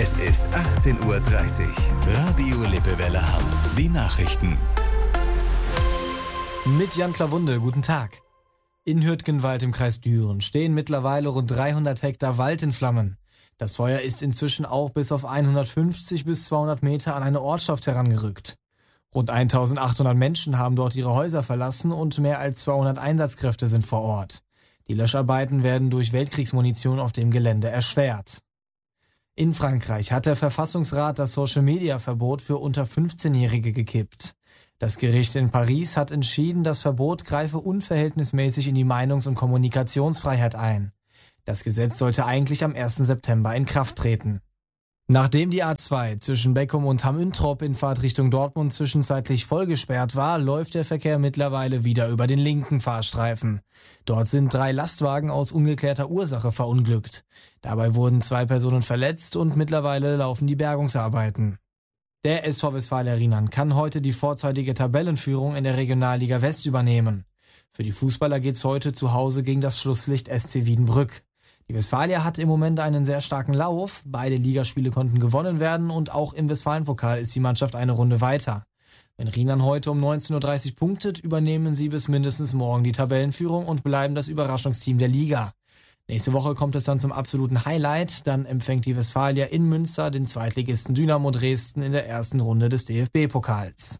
Es ist 18:30 Uhr. Radio Lippewelle Hamm. Die Nachrichten. Mit Jan Klawunde, guten Tag. In Hürtgenwald im Kreis Düren stehen mittlerweile rund 300 Hektar Wald in Flammen. Das Feuer ist inzwischen auch bis auf 150 bis 200 Meter an eine Ortschaft herangerückt. Rund 1800 Menschen haben dort ihre Häuser verlassen und mehr als 200 Einsatzkräfte sind vor Ort. Die Löscharbeiten werden durch Weltkriegsmunition auf dem Gelände erschwert. In Frankreich hat der Verfassungsrat das Social-Media-Verbot für unter 15-Jährige gekippt. Das Gericht in Paris hat entschieden, das Verbot greife unverhältnismäßig in die Meinungs- und Kommunikationsfreiheit ein. Das Gesetz sollte eigentlich am 1. September in Kraft treten. Nachdem die A2 zwischen Beckum und Hamm-Üntrop in Fahrtrichtung Dortmund zwischenzeitlich vollgesperrt war, läuft der Verkehr mittlerweile wieder über den linken Fahrstreifen. Dort sind 3 Lastwagen aus ungeklärter Ursache verunglückt. Dabei wurden 2 Personen verletzt und mittlerweile laufen die Bergungsarbeiten. Der SV Westfalia Riemann kann heute die vorzeitige Tabellenführung in der Regionalliga West übernehmen. Für die Fußballer geht's heute zu Hause gegen das Schlusslicht SC Wiedenbrück. Die Westfalia hat im Moment einen sehr starken Lauf. Beide Ligaspiele konnten gewonnen werden und auch im Westfalenpokal ist die Mannschaft eine Runde weiter. Wenn Riemann heute um 19:30 Uhr punktet, übernehmen sie bis mindestens morgen die Tabellenführung und bleiben das Überraschungsteam der Liga. Nächste Woche kommt es dann zum absoluten Highlight. Dann empfängt die Westfalia in Münster den Zweitligisten Dynamo Dresden in der ersten Runde des DFB-Pokals.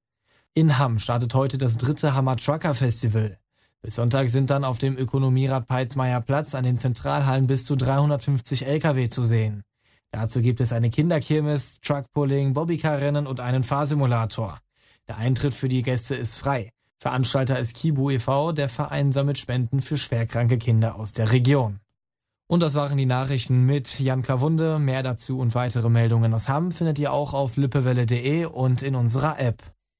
In Hamm startet heute das 3. Hammer Trucker Festival. Bis Sonntag sind dann auf dem Ökonomierad Peitsmeyer-Platz an den Zentralhallen bis zu 350 LKW zu sehen. Dazu gibt es eine Kinderkirmes, Truckpulling, Bobbycar-Rennen und einen Fahrsimulator. Der Eintritt für die Gäste ist frei. Veranstalter ist Kibu e.V., der Verein sammelt Spenden für schwerkranke Kinder aus der Region. Und das waren die Nachrichten mit Jan Klawunde. Mehr dazu und weitere Meldungen aus Hamm findet ihr auch auf lippewelle.de und in unserer App.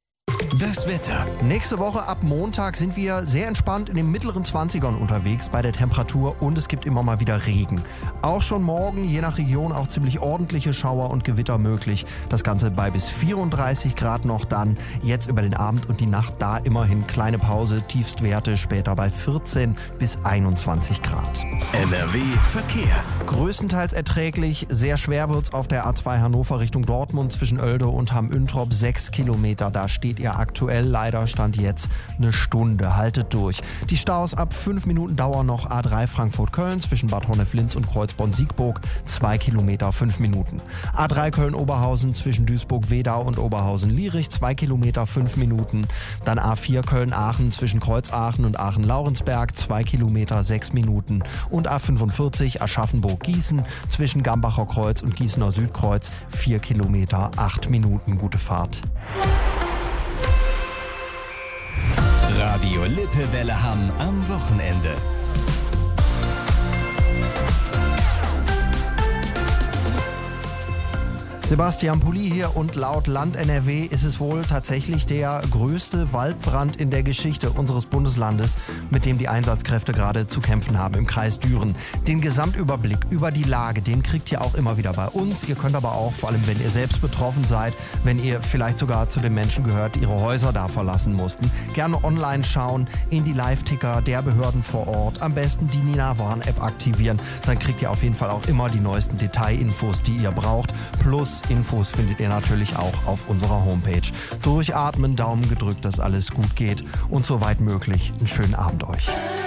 Das Wetter. Nächste Woche ab Montag sind wir sehr entspannt in den mittleren 20ern unterwegs bei der Temperatur und es gibt immer mal wieder Regen. Auch schon morgen, je nach Region, auch ziemlich ordentliche Schauer und Gewitter möglich. Das Ganze bei bis 34 Grad noch dann. Jetzt über den Abend und die Nacht da immerhin kleine Pause, Tiefstwerte später bei 14 bis 21 Grad. NRW Verkehr. Größtenteils erträglich, sehr schwer wird's auf der A2 Hannover Richtung Dortmund zwischen Oelde und Hamm-Üntrop, 6 Kilometer. Da steht ihr aktuell leider, Stand jetzt, eine Stunde. Haltet durch. Die Staus ab 5 Minuten Dauer noch A3 Frankfurt-Köln zwischen Bad Honnef-Linz und Kreuzborn-Siegburg, 2 Kilometer, 5 Minuten. A3 Köln-Oberhausen zwischen Duisburg-Wedau und Oberhausen-Lierich, 2 Kilometer, 5 Minuten. Dann A4 Köln-Aachen zwischen Kreuzaachen und Aachen-Laurensberg, 2 Kilometer, 6 Minuten. Und A45 Aschaffenburg-Gießen zwischen Gambacher Kreuz und Gießener Südkreuz, 4 Kilometer, 8 Minuten. Gute Fahrt. Radio Lippewelle Hamm am Wochenende. Sebastian Pulli hier und laut Land NRW ist es wohl tatsächlich der größte Waldbrand in der Geschichte unseres Bundeslandes, mit dem die Einsatzkräfte gerade zu kämpfen haben im Kreis Düren. Den Gesamtüberblick über die Lage, den kriegt ihr auch immer wieder bei uns. Ihr könnt aber auch, vor allem wenn ihr selbst betroffen seid, wenn ihr vielleicht sogar zu den Menschen gehört, die ihre Häuser da verlassen mussten, gerne online schauen, in die Live-Ticker der Behörden vor Ort, am besten die Nina-Warn-App aktivieren. Dann kriegt ihr auf jeden Fall auch immer die neuesten Detailinfos, die ihr braucht. Plus Infos findet ihr natürlich auch auf unserer Homepage. Durchatmen, Daumen gedrückt, dass alles gut geht und soweit möglich einen schönen Abend euch.